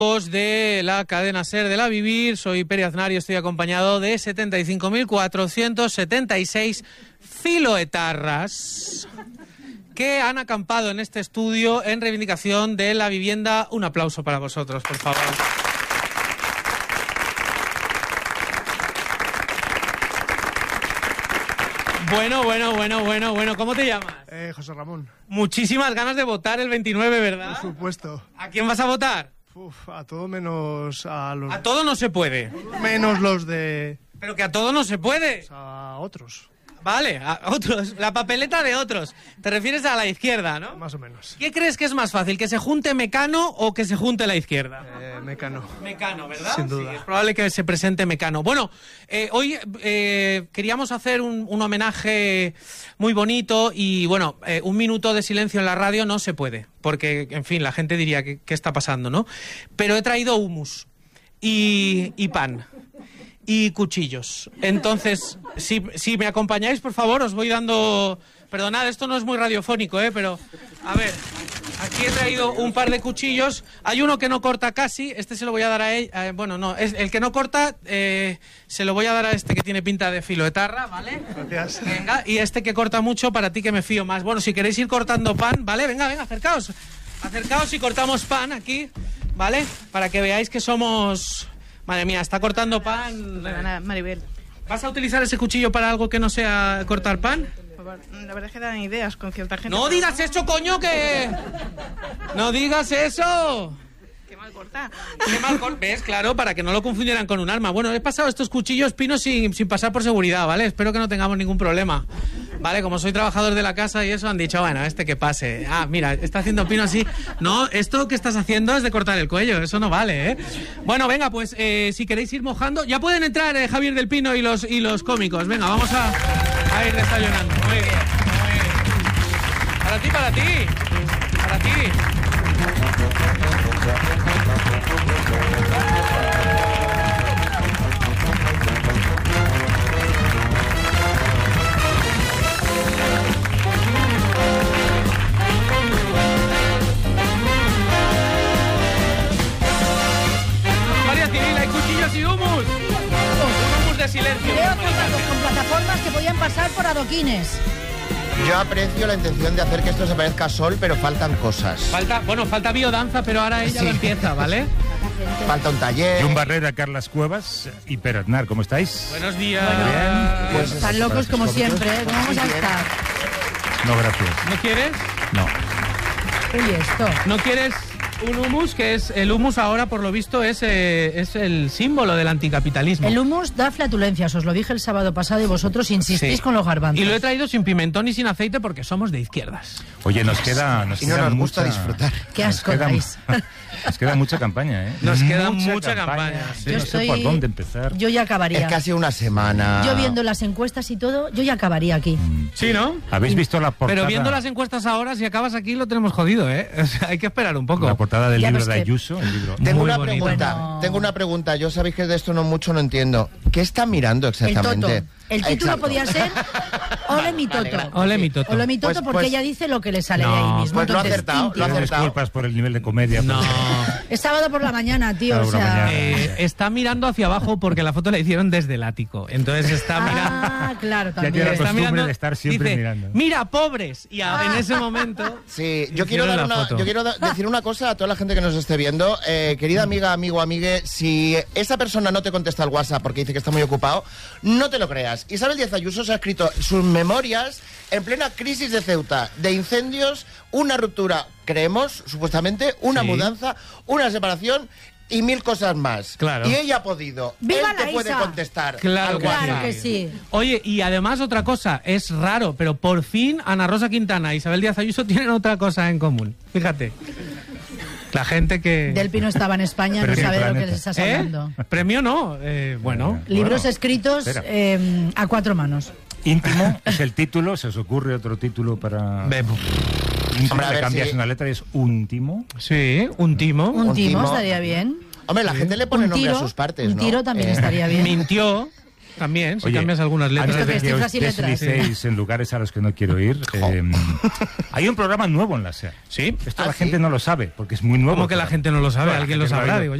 De la cadena SER de La Vivir, soy Peri Aznar y estoy acompañado de 75.476 filoetarras que han acampado en este estudio en reivindicación de la vivienda. Un aplauso para vosotros, por favor. Bueno, ¿cómo te llamas? José Ramón. Muchísimas ganas de votar el 29, ¿verdad? Por supuesto. ¿A quién vas a votar? A todo menos a los... A todo no se puede. Menos los de... Pero que a todo no se puede. A otros. Vale, a otros. La papeleta de otros. Te refieres a la izquierda, ¿no? Más o menos. ¿Qué crees que es más fácil? ¿Que se junte Mecano o que se junte la izquierda? Mecano. Mecano, ¿verdad? Sin duda. Sí, es probable que se presente Mecano. Bueno, hoy queríamos hacer un homenaje muy bonito y, bueno, un minuto de silencio en la radio no se puede, porque, en fin, la gente diría ¿qué está pasando, no? Pero he traído hummus y pan y cuchillos. Entonces, si me acompañáis, por favor, os voy dando... Perdonad, esto no es muy radiofónico, pero... A ver, aquí he traído un par de cuchillos. Hay uno que no corta casi, este se lo voy a dar a él. Bueno, no, es el que no corta, se lo voy a dar a este que tiene pinta de filoetarra, ¿vale? Gracias. Venga, y este que corta mucho, para ti que me fío más. Bueno, si queréis ir cortando pan, ¿vale? Venga, acercaos. Acercaos y cortamos pan aquí, ¿vale? Para que veáis que somos... Madre mía, está cortando pan. Maribel. ¿Vas a utilizar ese cuchillo para algo que no sea cortar pan? La verdad es que dan ideas con cierta gente. ¡No digas eso, coño, que... ¡No digas eso! ¡Qué mal corta! ¡Qué mal corta! ¿Ves? Claro, para que no lo confundieran con un arma. Bueno, he pasado estos cuchillos pinos sin pasar por seguridad, ¿vale? Espero que no tengamos ningún problema. Vale, como soy trabajador de la casa y eso, han dicho, bueno, que pase. Ah, mira, está haciendo pino así. No, esto que estás haciendo es de cortar el cuello, eso no vale, ¿eh? Bueno, venga, pues si queréis ir mojando, ya pueden entrar Javier del Pino y los cómicos. Venga, vamos a ir desayunando. Muy bien. Para ti. María Civil, hay cuchillos y hummus. Un hummus de silencio. Veo que con plataformas que podían pasar por adoquines. Yo aprecio la intención de hacer que esto se parezca a Sol, pero faltan cosas. Falta biodanza, pero ahora ella lo empieza, ¿vale? Falta un taller. Jun Barrera, Carlas Cuevas y Pere Aznar, ¿cómo estáis? Buenos días. Bien. Pues Están locos como siempre, ¿eh? ¿Cómo vamos a estar? No, gracias. ¿No quieres? No. Uy, esto. ¿No quieres un hummus? Que es el hummus ahora, por lo visto, es el símbolo del anticapitalismo. El hummus da flatulencias, os lo dije el sábado pasado y vosotros insistís con los garbanzos. Y lo he traído sin pimentón y sin aceite porque somos de izquierdas. Oye, nos queda Y no nos gusta disfrutar. Qué asco dais. Nos queda mucha campaña, ¿eh? Nos queda mucha campaña. Sí, no sé por dónde empezar. Yo ya acabaría. Es casi una semana. Yo viendo las encuestas y todo, yo ya acabaría aquí. Sí, ¿no? ¿Habéis visto la portada? Pero viendo las encuestas ahora, si acabas aquí, lo tenemos jodido, ¿eh? O sea, hay que esperar un poco. La portada del Ya libro ves de que- Ayuso, el libro. Tengo Muy una bonito. pregunta. Bueno. Tengo una pregunta. Yo sabéis que de esto no mucho no entiendo. ¿Qué está mirando El exactamente? toto. El título Exacto. podía ser Ole mi toto. Vale, Ole mi toto. Ole mi toto Pues- porque pues- ella dice lo que le sale No, de ahí mismo. pues lo ha Entonces, acertado, Tinti. lo ha Pido acertado. disculpas por el nivel de comedia. No. Es sábado por la mañana, tío. Sábado O por la sea... mañana. Está mirando hacia abajo porque la foto la hicieron desde el ático. Entonces está mirando... Ah, claro, tiene también. la Está costumbre mirando, de estar siempre dice, mirando. Mira, pobres. Y en ese momento... Sí, yo quiero, hicieron la foto. decir una cosa a toda la gente que nos esté viendo. Querida amiga, amigo, amigue, si esa persona no te contesta al WhatsApp porque dice que está muy ocupado, no te lo creas. Isabel Díaz Ayuso se ha escrito sus memorias en plena crisis de Ceuta, de incendios, una ruptura, creemos, supuestamente, una Sí. mudanza, una separación y 1000 cosas más. Claro. Y ella ha podido. ¡Viva Él te la puede Isa! contestar Claro al que WhatsApp. Claro que sí. Oye, y además otra cosa, es raro, pero por fin Ana Rosa Quintana e Isabel Díaz Ayuso tienen otra cosa en común. Fíjate. La gente que... Del Pino estaba en España, Pero no en el sabe de lo que planeta. les estás hablando. Premio no, bueno. Libros Bueno, escritos espera. a 4 manos. Íntimo es el título, ¿se os ocurre otro título para...? Íntimo, Hombre, a le ver cambias si- una letra y es úntimo. Sí, un timo. Un Un timo timo. estaría bien. Hombre, la gente le pone Un nombre tiro, a sus partes, un ¿no? tiro también estaría bien. Mintió. También, si Oye, cambias algunas letras. antes de Esto que que es os cifras y letras. deslicéis en lugares a los que no quiero ir, hay un programa nuevo en la SER. Sí. Esto ¿Ah, la sí? gente no lo sabe, porque es muy nuevo. Como que la gente no lo sabe, Bueno, alguien la lo gente no sabrá, ha digo oído. yo.